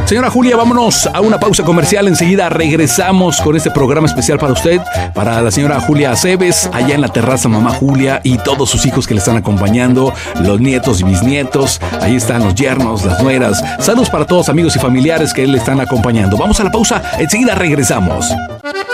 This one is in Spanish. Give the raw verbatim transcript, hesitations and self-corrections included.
Señora Julia, vámonos a una pausa comercial. Enseguida regresamos con este programa especial para usted, para la señora Julia Aceves, allá en la terraza Mamá Julia y todos sus hijos que le están acompañando, los nietos y bisnietos. Ahí están los yernos, las nueras. Saludos para todos amigos y familiares que le están acompañando. Vamos a la pausa, enseguida regresamos.